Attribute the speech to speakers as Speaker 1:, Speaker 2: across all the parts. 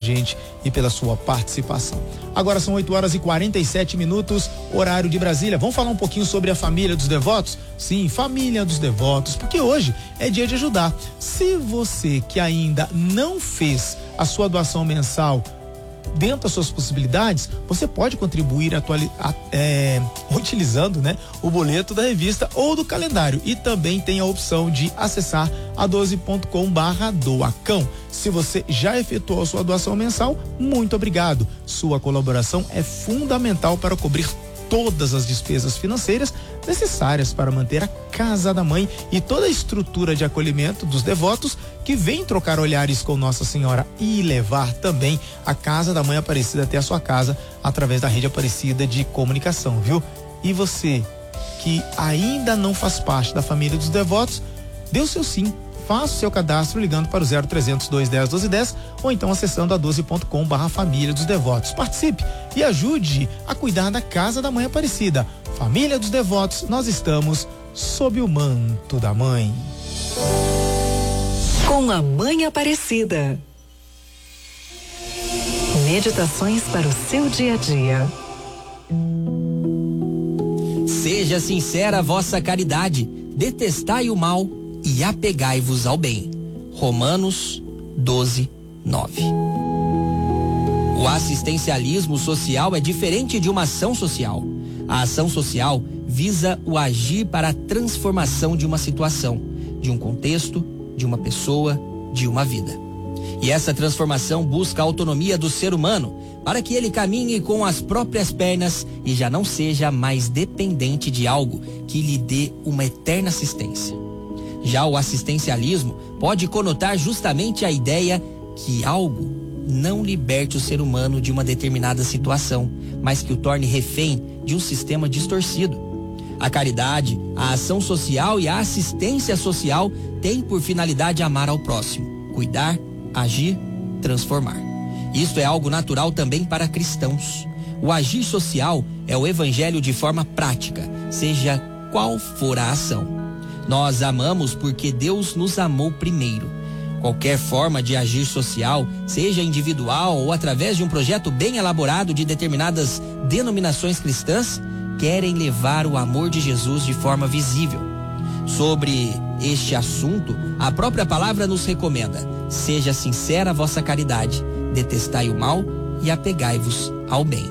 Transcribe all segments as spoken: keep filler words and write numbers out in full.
Speaker 1: gente e pela sua participação. Agora são oito horas e quarenta e sete minutos, horário de Brasília. Vamos falar um pouquinho sobre a família dos devotos? Sim, família dos devotos, porque hoje é dia de ajudar. Se você que ainda não fez a sua doação mensal dentro das suas possibilidades, você pode contribuir atuali, a, é, utilizando, né, o boleto da revista ou do calendário, e também tem a opção de acessar a doze ponto com barra doacão. Se você já efetuou a sua doação mensal, muito obrigado. Sua colaboração é fundamental para cobrir todas as despesas financeiras necessárias para manter a Casa da Mãe e toda a estrutura de acolhimento dos devotos que vêm trocar olhares com Nossa Senhora e levar também a Casa da Mãe Aparecida até a sua casa através da rede Aparecida de comunicação, viu? E você que ainda não faz parte da família dos devotos, dê o seu sim. Faça o seu cadastro ligando para o zero trezentos, dois dez, doze dez ou então acessando a doze ponto com barra família dos devotos. Participe e ajude a cuidar da Casa da Mãe Aparecida. Família dos Devotos, nós estamos sob o manto da Mãe.
Speaker 2: Com a Mãe Aparecida. Meditações para o seu dia a dia.
Speaker 3: Seja sincera a vossa caridade, detestai o mal e apegai-vos ao bem. Romanos doze, nove. O assistencialismo social é diferente de uma ação social. A ação social visa o agir para a transformação de uma situação, de um contexto, de uma pessoa, de uma vida. E essa transformação busca a autonomia do ser humano para que ele caminhe com as próprias pernas e já não seja mais dependente de algo que lhe dê uma eterna assistência. Já o assistencialismo pode conotar justamente a ideia que algo não liberte o ser humano de uma determinada situação, mas que o torne refém de um sistema distorcido. A caridade, a ação social e a assistência social têm por finalidade amar ao próximo, cuidar, agir, transformar. Isto é algo natural também para cristãos. O agir social é o evangelho de forma prática, seja qual for a ação. Nós amamos porque Deus nos amou primeiro. Qualquer forma de agir social, seja individual ou através de um projeto bem elaborado de determinadas denominações cristãs, querem levar o amor de Jesus de forma visível. Sobre este assunto, a própria palavra nos recomenda: seja sincera a vossa caridade, detestai o mal e apegai-vos ao bem.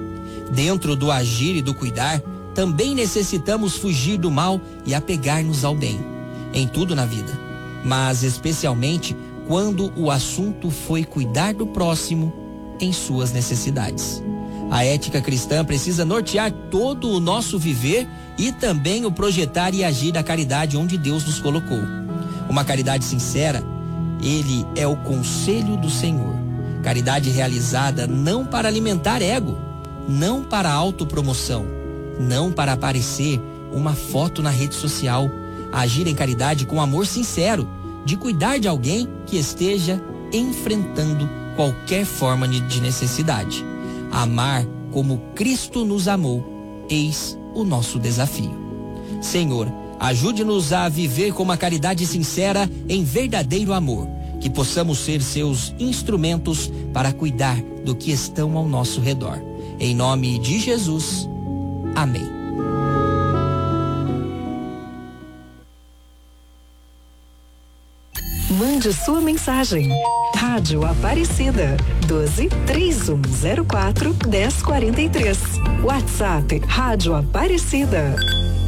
Speaker 3: Dentro do agir e do cuidar, também necessitamos fugir do mal e apegar-nos ao bem, em tudo na vida, mas especialmente quando o assunto foi cuidar do próximo em suas necessidades. A ética cristã precisa nortear todo o nosso viver e também o projetar e agir da caridade onde Deus nos colocou. Uma caridade sincera, ele é o conselho do Senhor. Caridade realizada não para alimentar ego, não para autopromoção, não para aparecer uma foto na rede social. Agir em caridade com amor sincero, de cuidar de alguém que esteja enfrentando qualquer forma de necessidade. Amar como Cristo nos amou, eis o nosso desafio. Senhor, ajude-nos a viver com uma caridade sincera em verdadeiro amor, que possamos ser seus instrumentos para cuidar do que estão ao nosso redor. Em nome de Jesus, amém.
Speaker 2: Mande sua mensagem. Rádio Aparecida doze, três um zero quatro, dez quarenta e três. WhatsApp Rádio Aparecida